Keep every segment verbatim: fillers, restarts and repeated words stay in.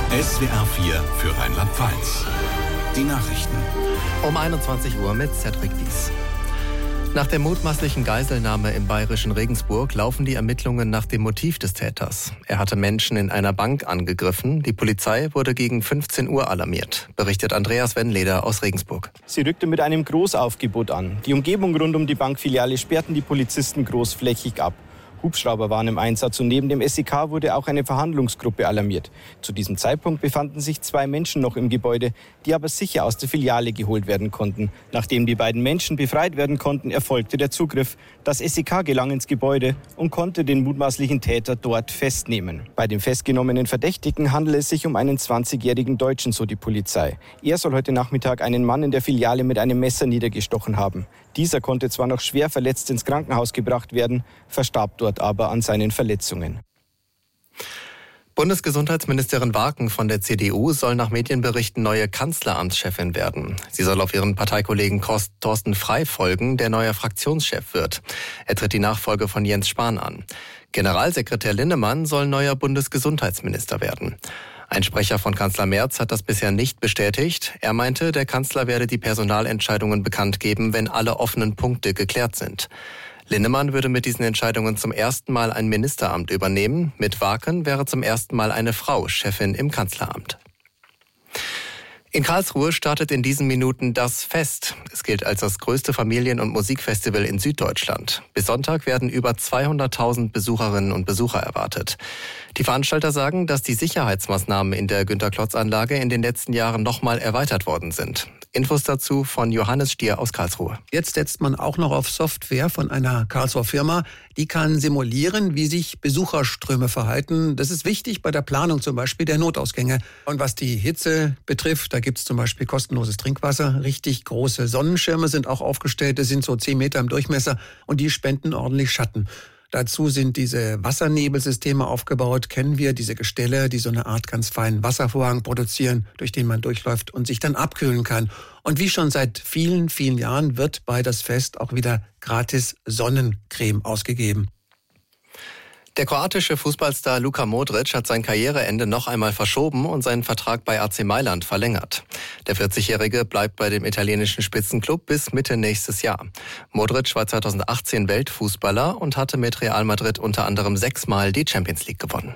S W R vier für Rheinland-Pfalz. Die Nachrichten. Um einundzwanzig Uhr mit Cedric Wies. Nach der mutmaßlichen Geiselnahme im bayerischen Regensburg laufen die Ermittlungen nach dem Motiv des Täters. Er hatte Menschen in einer Bank angegriffen. Die Polizei wurde gegen fünfzehn Uhr alarmiert, berichtet Andreas Wennleder aus Regensburg. Sie rückte mit einem Großaufgebot an. Die Umgebung rund um die Bankfiliale sperrten die Polizisten großflächig ab. Hubschrauber waren im Einsatz und neben dem S E K wurde auch eine Verhandlungsgruppe alarmiert. Zu diesem Zeitpunkt befanden sich zwei Menschen noch im Gebäude, die aber sicher aus der Filiale geholt werden konnten. Nachdem die beiden Menschen befreit werden konnten, erfolgte der Zugriff. Das S E K gelang ins Gebäude und konnte den mutmaßlichen Täter dort festnehmen. Bei dem festgenommenen Verdächtigen handelt es sich um einen zwanzigjährigen Deutschen, so die Polizei. Er soll heute Nachmittag einen Mann in der Filiale mit einem Messer niedergestochen haben. Dieser konnte zwar noch schwer verletzt ins Krankenhaus gebracht werden, verstarb dort aber an seinen Verletzungen. Bundesgesundheitsministerin Warken von der C D U soll nach Medienberichten neue Kanzleramtschefin werden. Sie soll auf ihren Parteikollegen Thorsten Frey folgen, der neuer Fraktionschef wird. Er tritt die Nachfolge von Jens Spahn an. Generalsekretär Linnemann soll neuer Bundesgesundheitsminister werden. Ein Sprecher von Kanzler Merz hat das bisher nicht bestätigt. Er meinte, der Kanzler werde die Personalentscheidungen bekannt geben, wenn alle offenen Punkte geklärt sind. Linnemann würde mit diesen Entscheidungen zum ersten Mal ein Ministeramt übernehmen. Mit Warken wäre zum ersten Mal eine Frau Chefin im Kanzleramt. In Karlsruhe startet in diesen Minuten das Fest. Es gilt als das größte Familien- und Musikfestival in Süddeutschland. Bis Sonntag werden über zweihunderttausend Besucherinnen und Besucher erwartet. Die Veranstalter sagen, dass die Sicherheitsmaßnahmen in der Günter-Klotz-Anlage in den letzten Jahren nochmal erweitert worden sind. Infos dazu von Johannes Stier aus Karlsruhe. Jetzt setzt man auch noch auf Software von einer Karlsruher Firma. Die kann simulieren, wie sich Besucherströme verhalten. Das ist wichtig bei der Planung zum Beispiel der Notausgänge. Und was die Hitze betrifft, da gibt es zum Beispiel kostenloses Trinkwasser. Richtig große Sonnenschirme sind auch aufgestellt. Das sind so zehn Meter im Durchmesser und die spenden ordentlich Schatten. Dazu sind diese Wassernebelsysteme aufgebaut, kennen wir, diese Gestelle, die so eine Art ganz feinen Wasservorhang produzieren, durch den man durchläuft und sich dann abkühlen kann. Und wie schon seit vielen, vielen Jahren wird bei das Fest auch wieder gratis Sonnencreme ausgegeben. Der kroatische Fußballstar Luka Modric hat sein Karriereende noch einmal verschoben und seinen Vertrag bei A C Mailand verlängert. Der vierzigjährige bleibt bei dem italienischen Spitzenklub bis Mitte nächstes Jahr. Modric war zweitausendachtzehn Weltfußballer und hatte mit Real Madrid unter anderem sechsmal die Champions League gewonnen.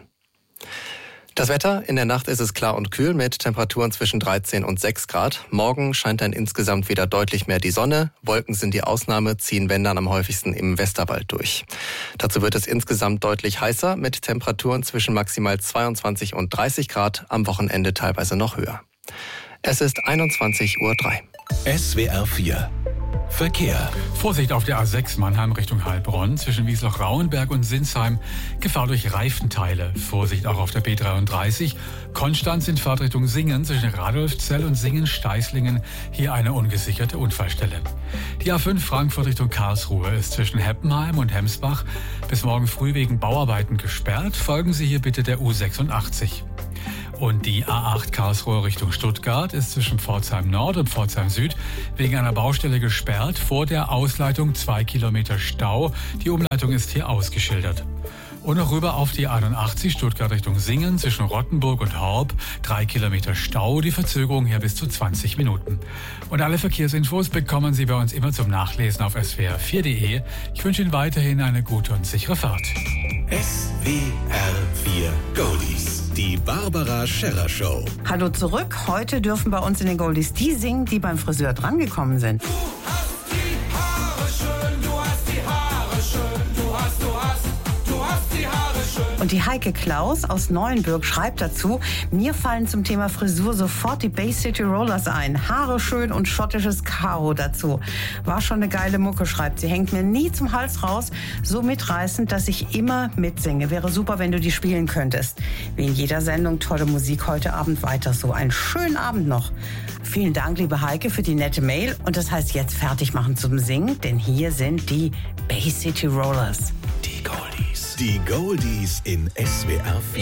Das Wetter: In der Nacht ist es klar und kühl mit Temperaturen zwischen dreizehn und sechs Grad. Morgen scheint dann insgesamt wieder deutlich mehr die Sonne. Wolken sind die Ausnahme, ziehen wenn dann am häufigsten im Westerwald durch. Dazu wird es insgesamt deutlich heißer mit Temperaturen zwischen maximal zweiundzwanzig und dreißig Grad, am Wochenende teilweise noch höher. Es ist einundzwanzig Uhr drei. S W R vier Verkehr. Vorsicht auf der A sechs Mannheim Richtung Heilbronn zwischen Wiesloch-Rauenberg und Sinsheim. Gefahr durch Reifenteile. Vorsicht auch auf der B dreiunddreißig. Konstanz in Fahrtrichtung Singen zwischen Radolfzell und Singen-Steißlingen. Hier eine ungesicherte Unfallstelle. Die A fünf Frankfurt Richtung Karlsruhe ist zwischen Heppenheim und Hemsbach bis morgen früh wegen Bauarbeiten gesperrt. Folgen Sie hier bitte der U sechsundachtzig. Und die A acht Karlsruhe Richtung Stuttgart ist zwischen Pforzheim Nord und Pforzheim Süd wegen einer Baustelle gesperrt. Vor der Ausleitung zwei Kilometer Stau. Die Umleitung ist hier ausgeschildert. Und noch rüber auf die einundachtzig Stuttgart Richtung Singen zwischen Rottenburg und Horb. Drei Kilometer Stau, die Verzögerung hier bis zu zwanzig Minuten. Und alle Verkehrsinfos bekommen Sie bei uns immer zum Nachlesen auf S W R vier Punkt de. Ich wünsche Ihnen weiterhin eine gute und sichere Fahrt. S W R vier Goldies. Die Barbara Scherrer Show. Hallo zurück. Heute dürfen bei uns in den Goldies die singen, die beim Friseur drangekommen sind. Du hast die Haare schön, du hast die Haare schön, du hast, du hast, du hast die Haare schön. Und die Heike Klaus aus Neuenbürg schreibt dazu: Mir fallen zum Thema Frisur sofort die Bay City Rollers ein. Haare schön und schottisches Karo dazu. War schon eine geile Mucke, schreibt sie. Hängt mir nie zum Hals raus. So mitreißend, dass ich immer mitsinge. Wäre super, wenn du die spielen könntest. Wie in jeder Sendung tolle Musik heute Abend weiter so. Einen schönen Abend noch. Vielen Dank, liebe Heike, für die nette Mail. Und das heißt jetzt fertig machen zum Singen, denn hier sind die Bay City Rollers. Die Goldies. Die Goldies in S W R vier.